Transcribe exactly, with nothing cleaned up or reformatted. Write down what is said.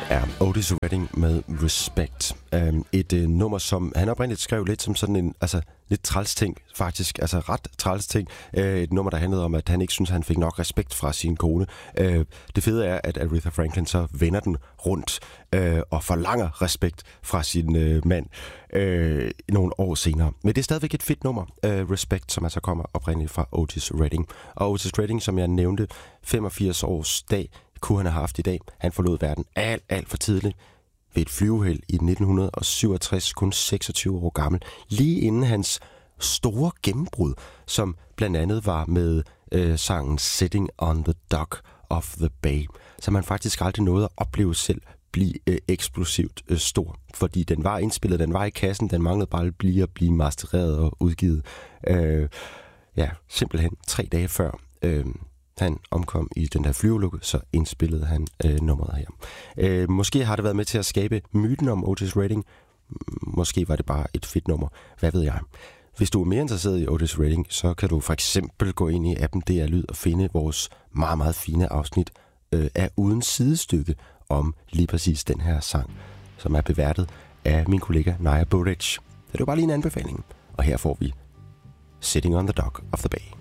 er Otis Redding med Respect. Um, et uh, nummer, som han oprindeligt skrev lidt som sådan en, altså lidt træls ting, faktisk. Altså ret træls ting. Uh, et nummer, der handlede om, at han ikke synes, at han fik nok respekt fra sin kone. Uh, det fede er, at Aretha Franklin så vender den rundt uh, og forlanger respekt fra sin uh, mand uh, nogle år senere. Men det er stadigvæk et fedt nummer, uh, Respect, som altså kommer oprindeligt fra Otis Redding. Og Otis Redding, som jeg nævnte, femogfirs års dag, kunne han have haft i dag. Han forlod verden alt, alt for tidligt ved et flyveheld i nitten syvogtres, kun seksogtyve år gammel, lige inden hans store gennembrud, som blandt andet var med øh, sangen Sitting on the Dock of the Bay, som man faktisk aldrig nåede at opleve selv blive øh, eksplosivt øh, stor, fordi den var indspillet, den var i kassen, den manglede bare at blive, at blive mastereret og udgivet. Øh, ja, simpelthen tre dage før øh, han omkom i den her flyveulykke, så indspillede han øh, nummeret her. Øh, måske har det været med til at skabe myten om Otis Redding. Måske var det bare et fedt nummer. Hvad ved jeg? Hvis du er mere interesseret i Otis Redding, så kan du for eksempel gå ind i appen D R Lyd og finde vores meget, meget fine afsnit øh, af Uden Sidestykke om lige præcis den her sang, som er beværtet af min kollega Naja Buric. Det er jo bare lige en anbefaling. Og her får vi Sitting on the Dock of the Bay.